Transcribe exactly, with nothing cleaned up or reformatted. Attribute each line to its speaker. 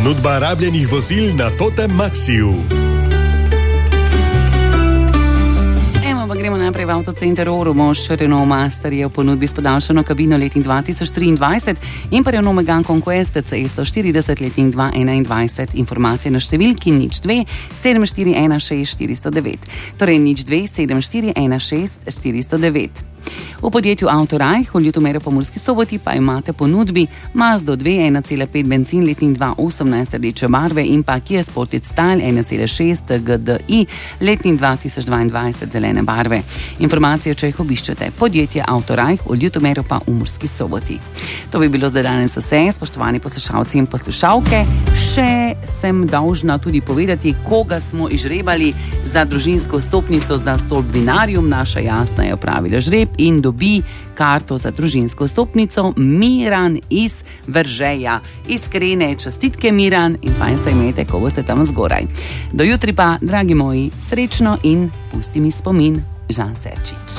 Speaker 1: Ponudba rabljenih vozil na Totem Maxiju.
Speaker 2: Pa gremo najprej v avtocenter Ormož. Renault Master je v ponudbi s podaljšano kabino letnik dva tisoč triindvajset in pa Renault Megane Conquest C sto štirideset letnik dva tisoč enaindvajset. Informacije na številki nič dve sedem štiri ena šest štiri nula devet. Torej nič dve sedem štiri ena šest štiri nula devet. V podjetju Autorajh v Ljutomeru po Murski Soboti pa imate ponudbi Mazdo dve ena cela pet bencin letnik dva tisoč osemnajst rdeče barve in pa Kia Sportage Style ena cela šest G D I letnik dva tisoč dvaindvajset zelene barve. Informacije, če jih obiščete, podjetje Autorajh v Ljutomeru pa v Murski Soboti. To bi bilo za danes vse, spoštovani poslušalci in poslušalke. Še sem dolžna tudi povedati, koga smo izžrebali za družinsko vstopnico za stolp Vinarium. Naša Jasna je opravila žreb in dobi karto za družinsko vstopnico Miran iz Veržeja. Iskrene čestitke, Miran, in fajn se imejte, ko boste tam zgoraj. Do jutri pa, dragi moji, srečno in pusti mi spomin, Žan Serčič.